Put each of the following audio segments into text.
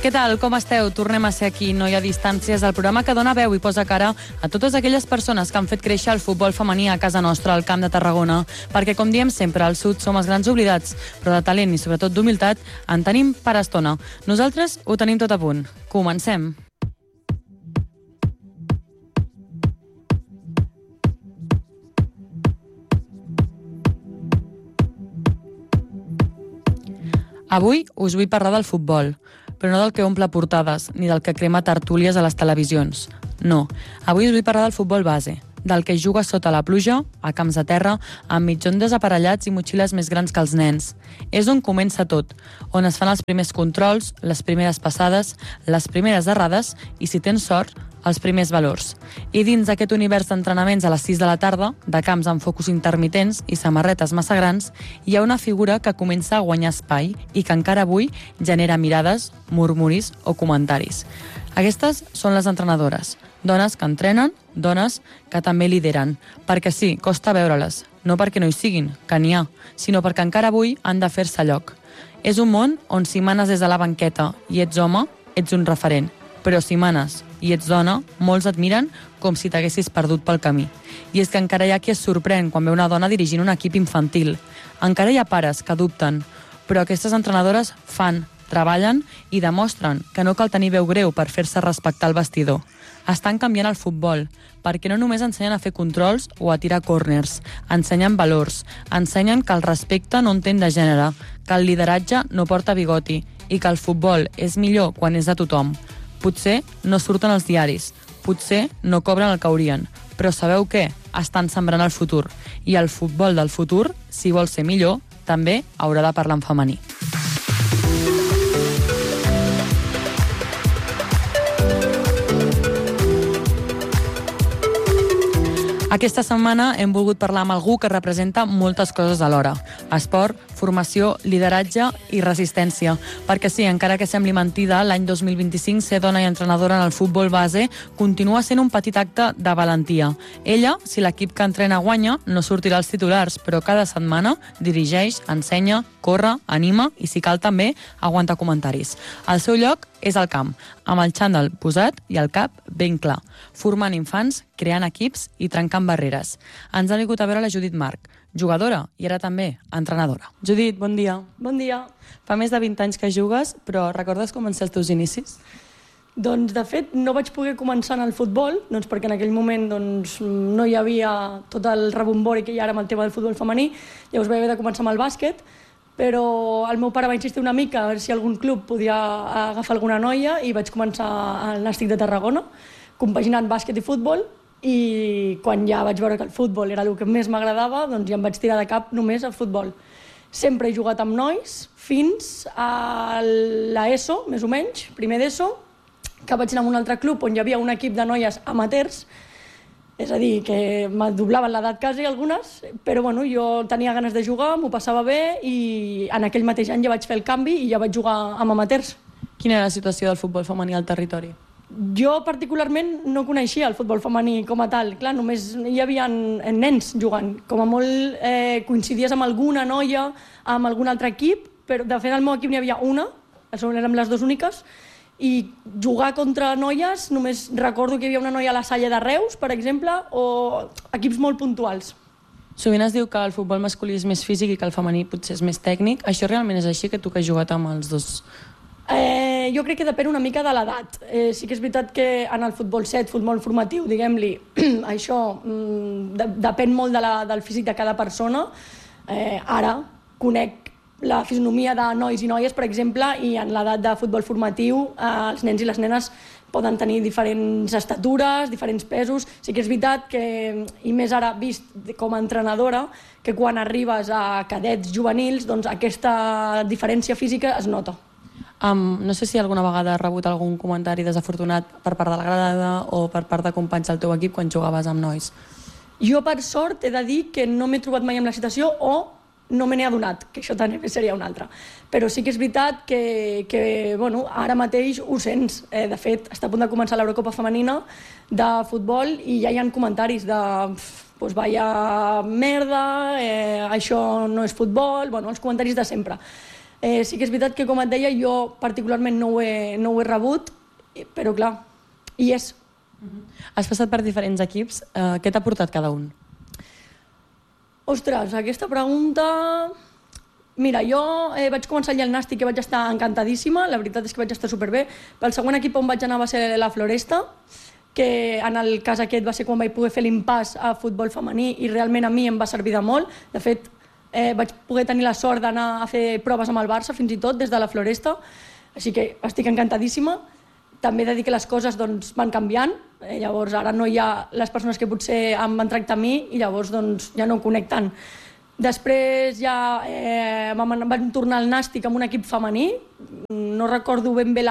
Què tal? Com esteu? Tornem a ser aquí, No hi ha distàncies, el programa que dona veu i posa cara a totes aquelles persones que han fet créixer el futbol femení a casa nostra, al Camp de Tarragona. Perquè, com diem sempre, al sud som els grans oblidats, però de talent i sobretot d'humilitat en tenim per estona. Nosaltres ho tenim tot a punt. Comencem. Avui us vull parlar del futbol, però no del que omple portades, ni del que crema tertúlies a les televisions. No, avui us vull parlar del futbol base, del que juga sota la pluja, a camps de terra, amb mitjons desaparellats i motxilles més grans que els nens. És on comença tot, on es fan els primers controls, les primeres passades, les primeres errades i, si tens sort, els primers valors. I dins d'aquest univers d'entrenaments a les 6 de la tarda, de camps amb focus intermitents i samarretes massa grans, hi ha una figura que comença a guanyar espai i que encara avui genera mirades, murmuris o comentaris. Aquestes són les entrenadores, dones que entrenen, dones que també lideren, perquè sí, costa veure-les, no perquè no hi siguin, que n'hi ha, sinó perquè encara avui han de fer-se lloc. És un món on si manes des de la banqueta i ets home, ets un referent, però si manes i ets dona, molts et miren com si t'haguessis perdut pel camí. I és que encara hi ha qui es sorprèn quan veu una dona dirigint un equip infantil. Encara hi ha pares que dubten, però aquestes entrenadores fan, treballen i demostren que no cal tenir veu greu per fer-se respectar el vestidor. Estan canviant el futbol, perquè no només ensenyen a fer controls o a tirar córners, ensenyen valors, ensenyen que el respecte no entén de gènere, que el lideratge no porta bigoti i que el futbol és millor quan és de tothom. Potser no surten als diaris, potser no cobren el que haurien, però sabeu què? Estan sembrant el futur. I el futbol del futur, si vol ser millor, també haurà de parlar en femení. Aquesta setmana hem volgut parlar amb algú que representa moltes coses alhora. Esport, formació, lideratge i resistència. Perquè sí, encara que sembli mentida, l'any 2025 ser dona i entrenadora en el futbol base continua sent un petit acte de valentia. Ella, si l'equip que entrena guanya, no sortirà als titulars, però cada setmana dirigeix, ensenya, corre, anima i, si cal també, aguanta comentaris. El seu lloc és al camp, amb el xandall posat i el cap ben clar, formant infants, creant equips i trencant barreres. Ens ha vingut a veure la Judit March, jugadora i ara també entrenadora. Judit, bon dia. Bon dia. Fa més de 20 anys que jugues, però recordes com van ser els teus inicis? Doncs, de fet, no vaig poder començar en el futbol, perquè en aquell moment no hi havia tot el rebombori que hi ha ara amb el tema del futbol femení, llavors vaig haver de començar amb el bàsquet, però el meu pare va insistir una mica a veure si algun club podia agafar alguna noia i vaig començar al Nàstic de Tarragona, compaginant bàsquet i futbol, i quan ja vaig veure que el futbol era el que més m'agradava, doncs ja em vaig tirar de cap només al futbol. Sempre he jugat amb nois fins a l'ESO, més o menys, primer d'ESO, que vaig anar a un altre club on hi havia un equip de noies amateurs, és a dir, que me doblaven l'edat quasi algunes, però bueno, jo tenia ganes de jugar, m'ho passava bé i en aquell mateix any ja vaig fer el canvi i ja vaig jugar amb amateurs. Quina era la situació del futbol femení al territori? Jo particularment no coneixia el futbol femení com a tal. Clar, només hi havia nens jugant. Com a molt coincidies amb alguna noia, amb algun altre equip, però de fet al meu equip n'hi havia una, érem les dues úniques, i jugar contra noies, només recordo que hi havia una noia a la Salle de Reus, per exemple, o equips molt puntuals. Sovint es diu que el futbol masculí és més físic i que el femení potser és més tècnic. Això realment és així, que tu que has jugat amb els dos? Jo crec que depèn una mica de l'edat. Sí que és veritat que en el futbol 7, futbol formatiu, diguem-li, això depèn molt del físic de cada persona. Ara conec la fisonomia de nois i noies, per exemple, i en l'edat de futbol formatiu els nens i les nenes poden tenir diferents estatures, diferents pesos. Sí que és veritat que, i més ara vist com a entrenadora, que quan arribes a cadets juvenils, doncs aquesta diferència física es nota. No sé si alguna vegada has rebut algun comentari desafortunat per part de la grada o per part de companys del teu equip quan jugaves amb nois. Jo, per sort, he de dir que no m'he trobat mai en la situació o no me n'he adonat, que això també seria una altra. Però sí que és veritat que bueno, ara mateix ho sents. De fet, està a punt de començar l'Eurocopa femenina de futbol i ja hi ha comentaris de pues vaya merda, això no és futbol, bueno, els comentaris de sempre. Sí que és veritat que, com et deia, jo particularment no ho he rebut, però clar, hi és. Has passat per diferents equips. Què t'ha portat cada un? Ostres, aquesta pregunta... Mira, jo vaig començar allà al Nàstic i vaig estar encantadíssima, la veritat és que vaig estar superbé. Pel segon equip on vaig anar va ser la Floresta, que en el cas aquest va ser quan vaig poder fer l'impàs a futbol femení i realment a mi em va servir de molt. De fet, vaig poder tenir la sort d'anar a fer proves amb el Barça, fins i tot, des de la Floresta, així que estic encantadíssima. També he de dir que les coses doncs, van canviant, llavors ara no hi ha les persones que potser em van tractar a mi i llavors doncs, ja no connecten. Després ja vam tornar al Nàstic amb un equip femení, no recordo ben bé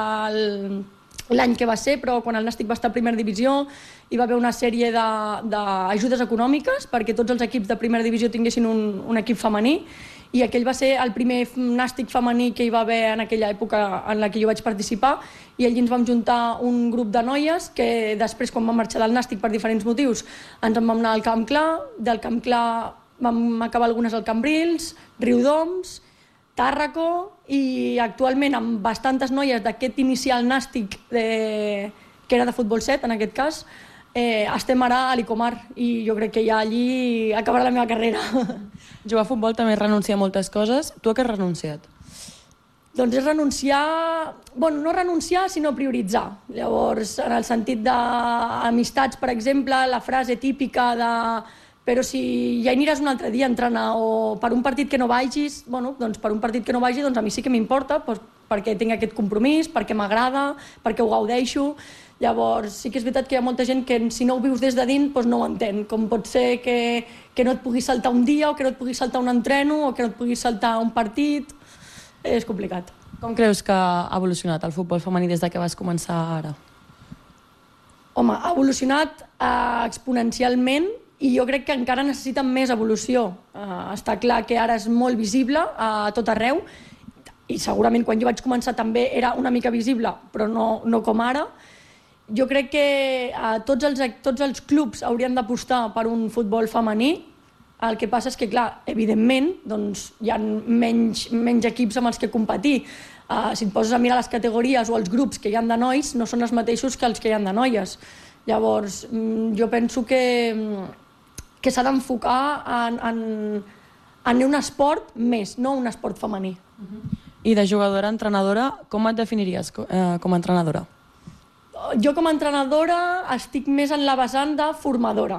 l'any que va ser, però quan el Nàstic va estar a primera divisió hi va haver una sèrie d'ajudes econòmiques perquè tots els equips de primera divisió tinguessin un equip femení i aquell va ser el primer Nàstic femení que hi va haver en aquella època en la que jo vaig participar i allí ens vam juntar un grup de noies que després, quan vam marxar del Nàstic per diferents motius, ens en vam anar al Camp Clar, del Camp Clar vam acabar algunes al Cambrils, Riudoms, Tàrraco i actualment amb bastantes noies d'aquest inicial Nàstic que era de futbol 7 en aquest cas, estem ara a l'Icomar i jo crec que ja allí acabarà la meva carrera. Jugar a futbol també renuncia a moltes coses. Tu a què has renunciat? Doncs és renunciar, bueno, no renunciar sinó prioritzar. Llavors, en el sentit d'amistats, per exemple, la frase típica de però si ja aniràs un altre dia a entrenar o per un partit que no vagis, bueno, doncs per un partit que no vagi doncs a mi sí que m'importa, doncs perquè tinc aquest compromís, perquè m'agrada, perquè ho gaudeixo. Llavors sí que és veritat que hi ha molta gent que si no ho vius des de dins doncs no ho entén, com pot ser que no et puguis saltar un dia o que no et puguis saltar un entreno o que no et puguis saltar un partit, és complicat. Com creus que ha evolucionat el futbol femení des que vas començar ara? Home, ha evolucionat exponencialment i jo crec que encara necessiten més evolució. Està clar que ara és molt visible a tot arreu i segurament quan jo vaig començar també era una mica visible, però no com ara. Jo crec que tots els clubs haurien d'apostar per un futbol femení. El que passa és que, clar, evidentment, doncs, hi ha menys equips amb els que competir. Si et poses a mirar les categories o els grups que hi ha de nois, no són els mateixos que els que hi ha de noies. Llavors, jo penso que s'ha d'enfocar en un esport més, no un esport femení. I de jugadora a entrenadora, com et definiries com a entrenadora? Jo com a entrenadora estic més en la vessant de formadora.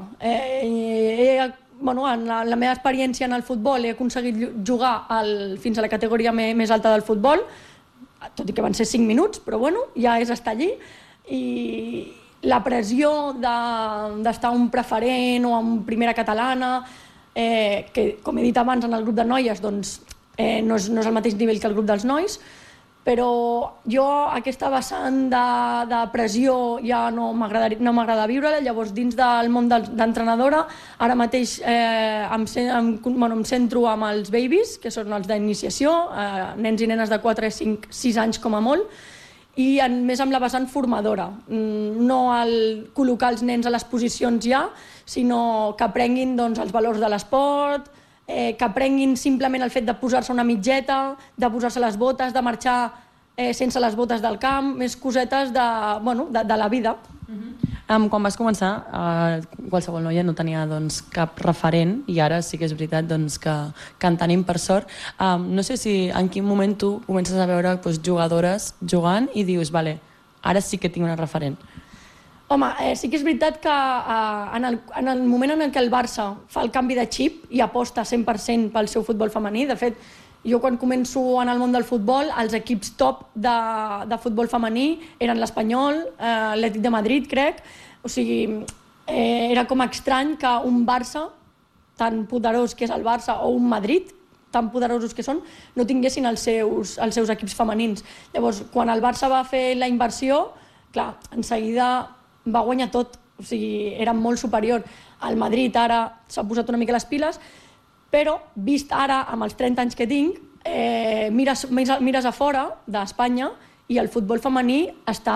En la meva experiència en el futbol he aconseguit jugar fins a la categoria més alta del futbol, tot i que van ser 5 minuts, però bueno, ja és estar allí. I la pressió d'estar un preferent o en primera catalana, que com he dit abans en el grup de noies doncs, no és el mateix nivell que el grup dels nois, però jo aquesta vessant de pressió ja no m'agrada viure-la. Llavors dins del món d'entrenadora ara mateix em centro amb els babies, que són els d'iniciació, nens i nenes de 4, 5, 6 anys com a molt, i més amb la vessant formadora, no col·locar els nens a les posicions ja, sinó que aprenguin doncs, els valors de l'esport, que aprenguin simplement el fet de posar-se una mitgeta, de posar-se les botes, de marxar sense les botes del camp, més cosetes de la vida. Quan vas començar, qualsevol noia no tenia cap referent i ara sí que és veritat que en tenim per sort. No sé si en quin moment tu comences a veure jugadores jugant i dius, vale, ara sí que tinc una referent. Home, sí que és veritat que en el moment en què el Barça fa el canvi de xip i aposta 100% pel seu futbol femení, de fet, jo quan començo en el món del futbol, els equips top de futbol femení eren l'Espanyol, l'Atlètic de Madrid, crec. O sigui, era com estrany que un Barça, tan poderós que és el Barça, o un Madrid, tan poderosos que són, no tinguessin els seus equips femenins. Llavors, quan el Barça va fer la inversió, clar, en seguida va guanyar tot. O sigui, era molt superior. El Madrid ara s'ha posat una mica les piles, però vist ara, amb els 30 anys que tinc, mires a fora d'Espanya i el futbol femení està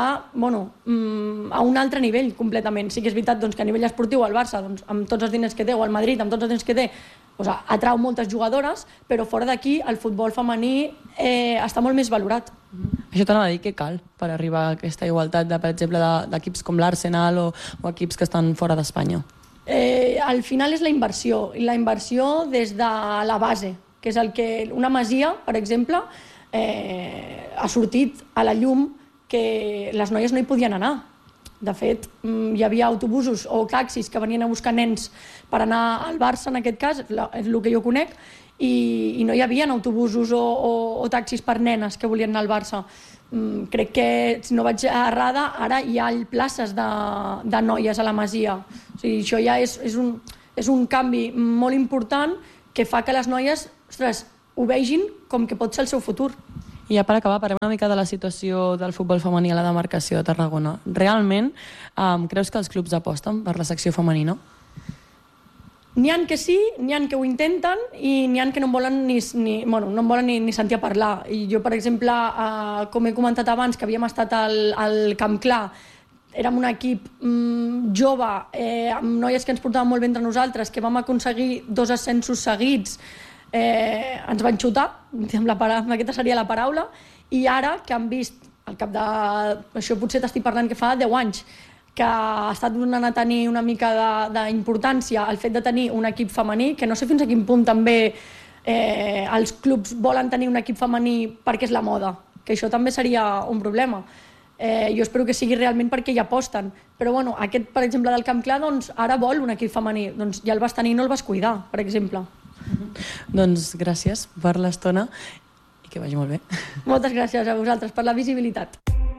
a un altre nivell completament. Sí que és veritat que a nivell esportiu el Barça, amb tots els diners que té, o el Madrid, amb tots els diners que té, atrau moltes jugadores, però fora d'aquí el futbol femení està molt més valorat. Això t'anava a dir, què cal per arribar a aquesta igualtat, per exemple, d'equips com l'Arsenal o equips que estan fora d'Espanya? Al final és la inversió, i la inversió des de la base, que és el que una masia, per exemple, ha sortit a la llum que les noies no hi podien anar. De fet, hi havia autobusos o taxis que venien a buscar nens per anar al Barça, en aquest cas, és el que jo conec, i no hi havia autobusos o taxis per nenes que volien anar al Barça. Crec que, si no vaig errada, ara hi ha places de noies a la masia. O sigui, això ja és un canvi molt important que fa que les noies, ostres, ho vegin com que pot ser el seu futur. I ja per acabar, parlem una mica de la situació del futbol femení a la demarcació de Tarragona. Realment, creus que els clubs aposten per la secció femenina? N'hi ha que sí, n'hi ha que ho intenten i n'hi ha que no en volen ni sentir a parlar. I jo, per exemple, com he comentat abans, que havíem estat al Camp Clar, érem un equip jove, amb noies que ens portaven molt bé entre nosaltres, que vam aconseguir 2 ascensos seguits, ens van xutar, aquesta seria la paraula, i ara que han vist, al cap de... Això potser t'estic parlant que fa 10 anys, que ha estat donant a tenir una mica d'importància el fet de tenir un equip femení, que no sé fins a quin punt també els clubs volen tenir un equip femení perquè és la moda, que això també seria un problema. Jo espero que sigui realment perquè hi aposten, però bueno, aquest, per exemple, del Camp Clar, doncs, ara vol un equip femení, doncs ja el vas tenir i no el vas cuidar, per exemple. Doncs gràcies per l'estona i que vagi molt bé. Moltes gràcies a vosaltres per la visibilitat.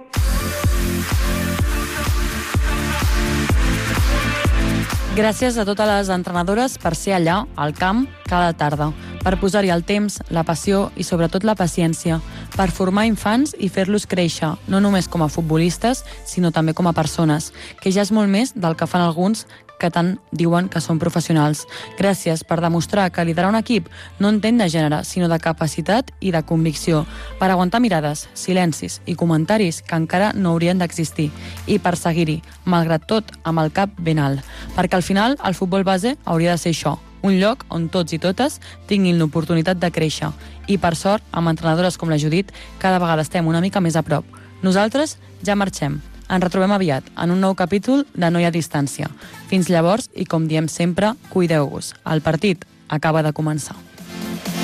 Gràcies a totes les entrenadores per ser allà, al camp, cada tarda, per posar-hi el temps, la passió i sobretot la paciència, per formar infants i fer-los créixer, no només com a futbolistes, sinó també com a persones, que ja és molt més del que fan alguns que tant diuen que són professionals. Gràcies per demostrar que liderar un equip no entén de gènere, sinó de capacitat i de convicció, per aguantar mirades, silencis i comentaris que encara no haurien d'existir, i per seguir-hi, malgrat tot, amb el cap ben alt. Perquè al final el futbol base hauria de ser això, un lloc on tots i totes tinguin l'oportunitat de créixer. I per sort, amb entrenadores com la Judit, cada vegada estem una mica més a prop. Nosaltres ja marxem. Ens retrobem aviat en un nou capítol de No hi ha distància. Fins llavors, i com diem sempre, cuideu-vos. El partit acaba de començar.